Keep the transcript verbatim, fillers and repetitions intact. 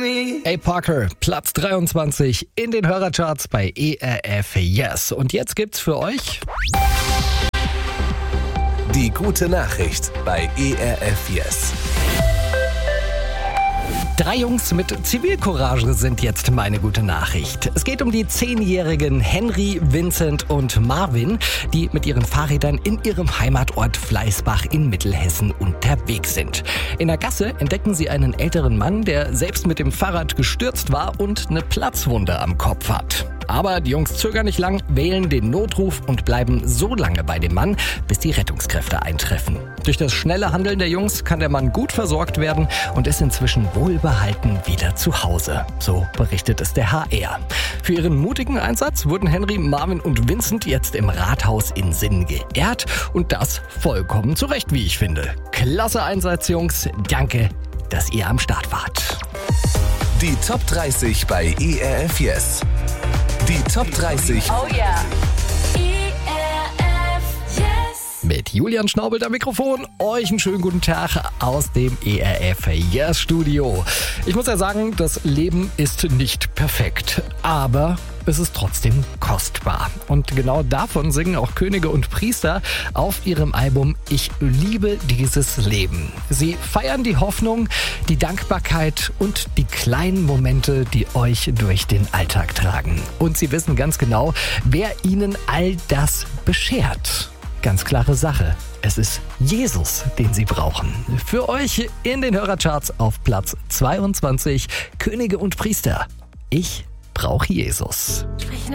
A. Parker, Platz dreiundzwanzig in den Hörercharts bei E R F Yes. Und jetzt gibt's für euch die gute Nachricht bei E R F Yes. Drei Jungs mit Zivilcourage sind jetzt meine gute Nachricht. Es geht um die zehnjährigen Henry, Vincent und Marvin, die mit ihren Fahrrädern in ihrem Heimatort Fleißbach in Mittelhessen unterwegs sind. In der Gasse entdecken sie einen älteren Mann, der selbst mit dem Fahrrad gestürzt war und eine Platzwunde am Kopf hat. Aber die Jungs zögern nicht lang, wählen den Notruf und bleiben so lange bei dem Mann, bis die Rettungskräfte eintreffen. Durch das schnelle Handeln der Jungs kann der Mann gut versorgt werden und ist inzwischen wohlbehalten wieder zu Hause. So berichtet es der H R. Für ihren mutigen Einsatz wurden Henry, Marvin und Vincent jetzt im Rathaus in Sinn geehrt und das vollkommen zu Recht, wie ich finde. Klasse Einsatz, Jungs. Danke, dass ihr am Start wart. Die Top dreißig bei E R F Yes. Die Top dreißig. Oh yeah. E R F Yes. Mit Julian Schnaubelt am Mikrofon. Euch einen schönen guten Tag aus dem E R F Yes Studio. Ich muss ja sagen, das Leben ist nicht perfekt, aber es ist trotzdem kostbar. Und genau davon singen auch Könige und Priester auf ihrem Album Ich liebe dieses Leben. Sie feiern die Hoffnung, die Dankbarkeit und die kleinen Momente, die euch durch den Alltag tragen. Und sie wissen ganz genau, wer ihnen all das beschert. Ganz klare Sache. Es ist Jesus, den sie brauchen. Für euch in den Hörercharts auf Platz zweiundzwanzig Könige und Priester. Ich brauche Jesus.